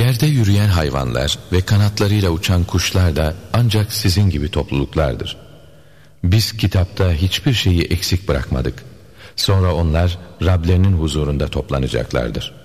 Yerde yürüyen hayvanlar ve kanatlarıyla uçan kuşlar da ancak sizin gibi topluluklardır. Biz kitapta hiçbir şeyi eksik bırakmadık. Sonra onlar Rablerinin huzurunda toplanacaklardır.